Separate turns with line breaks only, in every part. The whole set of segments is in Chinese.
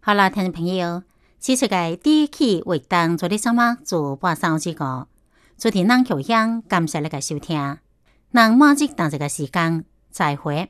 好啦，听众朋友，此次嘅第一期活动做啲什么做半小时个，昨天咱求乡感谢你嘅收听，咱马上等这个时间再会。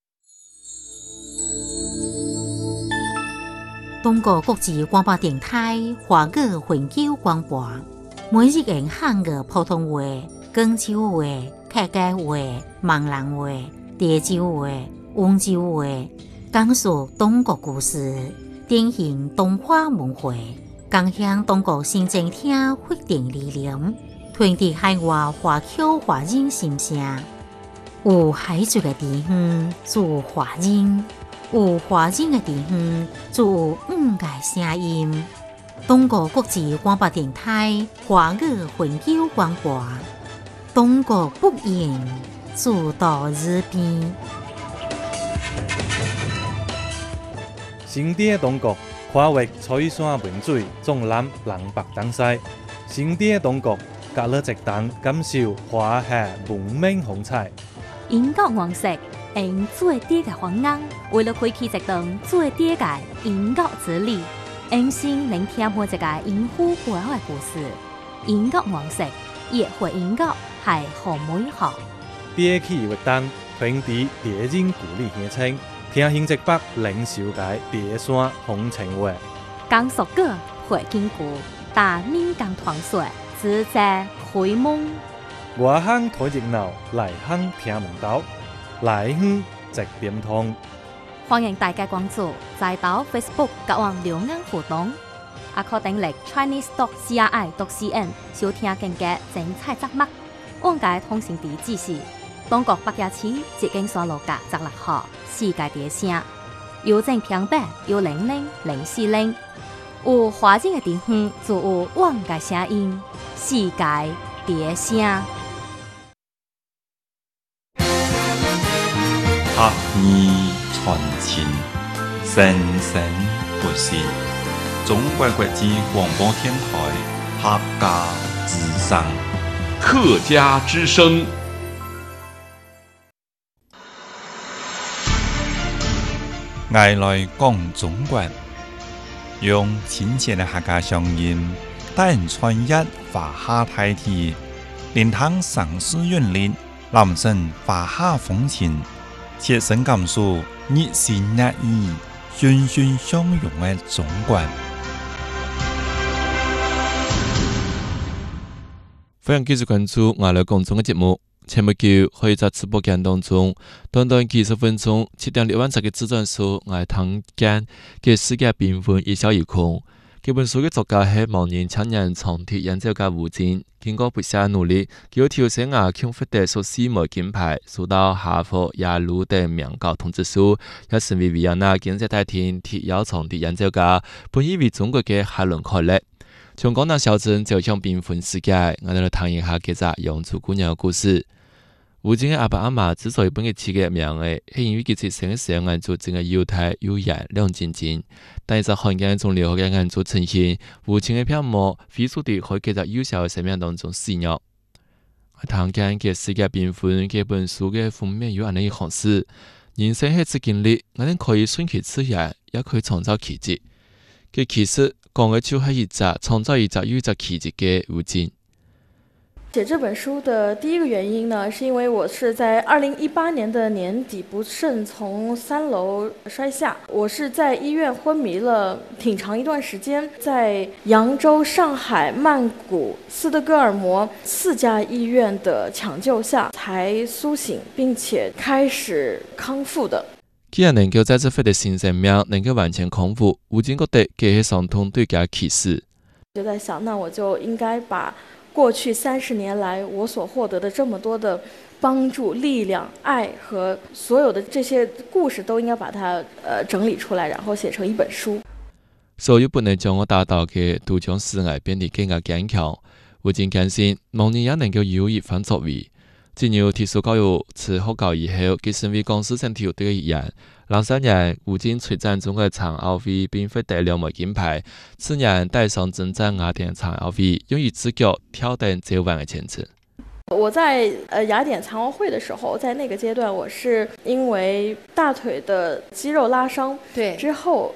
中国国际广播电台华语环球广播，每日用汉语普通话、广州话、客家话、闽南话、潮州话、温州话，讲述中国故事。典型东华文化，共享中国新政厅发展理念，传递海外华侨华人心声。有海族的地方，就有华人；有华人的地方，就有五个声音。中国国际广播电台华语环球广播，中国不言，主到日边。
新地的中国跨越彩山文水，纵览南北东西。新地的中国，隔了一档感受华夏文明风采。
英国王室用最低的方案，为了开启一段最低的英国之旅，用心聆听每一个英虎背后的故事。英国王室也会英国系好美好。
第一期活动传递地人故里乡亲。听新一北领受界第山风情话，
讲述过会经过，但闽港团水自在开门。
外乡睇热闹，内乡听门道，内乡直点通。
欢迎大家关注在岛 Facebook 甲网留言互动，也可订阅 Chinese.cri.cn 收听更加精彩节目。往界通讯地址是中国北野市捷径山路甲16号。世界第声，邮政平板100-040，有华人的地方就有我的声音，世界第声。
客语传情，生生不息。中国国际广播电台客家之声，
客家之声。
爱来讲中国，用亲切的客家乡音，带人穿越华夏大地，连通城市韵律，南城华夏风情，切身感受热情热意、欣欣相融的中国。
欢迎继续关注爱来讲中的节目。前不久可以在直播间当中，短短几十分钟，7.6万册嘅自传书，我睇见嘅世界缤纷一小一空。这本书嘅作家系某年青人长铁研究家吴京，经过不懈努力，佢挑选亚强获得数4枚金牌，受到哈佛、耶鲁等名校通知书，也成为维也纳经济大厅铁窑长铁研究家，本以为中国嘅海伦开列。从广南小镇走向缤纷世界，我哋来谈一下这个养猪姑娘嘅故事。吴京嘅阿爸阿媽之所以本佢起嘅名嘅，係因為佢哋生嘅時候眼做整個猶太有顏亮晶晶，但係在漢嘅中留學嘅眼做呈現，吳京嘅屏幕飛速地喺佢哋有效嘅生命當中肆虐。談緊嘅世界繽紛嘅本書嘅封面有咁樣一行詩：人生係一次經歷，我哋可以順其自然，也可以創造奇蹟。佢其實講嘅就係一隻創造一隻又一隻奇蹟嘅吳京。
写这本书的第一个原因呢，是因为我是在2018年的年底不慎从3楼摔下，我是在医院昏迷了挺长一段时间，在扬州、上海、曼谷、斯德哥尔摩4家医院的抢救下才苏醒，并且开始康复的。
既然能夠在這份的新生命能夠完全康復，吳京覺得這是傷痛對佢啟示。
就在想，那我就應該把過去30年來我所獲得的這麼多的幫助、力量、愛和所有的這些故事都應該把它整理出來，然後寫成一本書。
所有本來將我打倒嘅都將使我變得更加堅強。吳京相信某年也能夠有一番作為。進入特殊教育次學校以後，佢成為公司身體對嘅一員。03年，吳京出戰中國殘奧會並獲得2枚金牌。次年帶上征戰雅典殘奧會，用一隻腳跳登最晚嘅前程。
我在雅典殘奧會的時候，在那個階段，我是因為大腿的肌肉拉傷，對之後